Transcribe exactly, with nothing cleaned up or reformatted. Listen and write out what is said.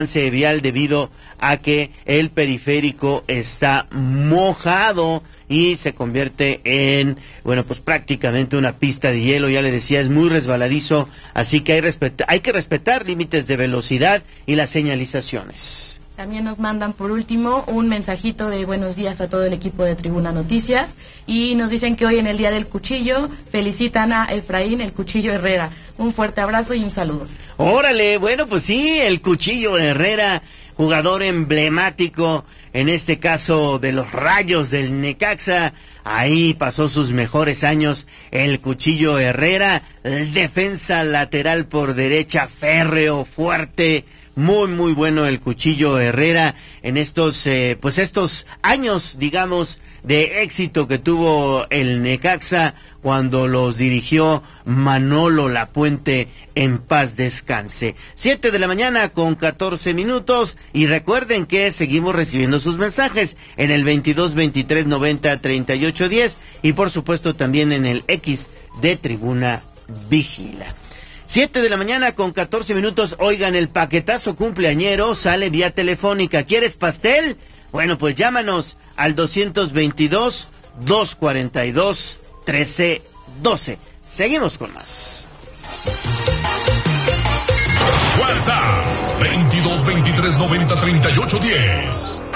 vial debido a que el periférico está mojado y se convierte en, bueno, pues prácticamente una pista de hielo. Ya le decía, es muy resbaladizo, así que hay, respet- hay que respetar límites de velocidad y las señalizaciones. También nos mandan por último un mensajito de buenos días a todo el equipo de Tribuna Noticias y nos dicen que hoy en el Día del Cuchillo felicitan a Efraín el Cuchillo Herrera. Un fuerte abrazo y un saludo. Órale, bueno, pues sí, el Cuchillo Herrera, jugador emblemático, en este caso de los Rayos del Necaxa. Ahí pasó sus mejores años el Cuchillo Herrera, el defensa lateral por derecha, férreo, fuerte. Muy, muy bueno el Cuchillo Herrera en estos, eh, pues estos años, digamos, de éxito que tuvo el Necaxa cuando los dirigió Manolo Lapuente, en paz descanse. Siete de la mañana con catorce minutos y recuerden que seguimos recibiendo sus mensajes en el veintidós veintitrés noventa treinta y ocho diez y por supuesto también en el X de Tribuna Vigila. Siete de la mañana con catorce minutos. Oigan, el paquetazo cumpleañero sale vía telefónica. ¿Quieres pastel? Bueno, pues llámanos al doscientos veintidós, doscientos cuarenta y dos, trece doce. Seguimos con más. WhatsApp veintidós veintitrés noventa treinta y ocho diez.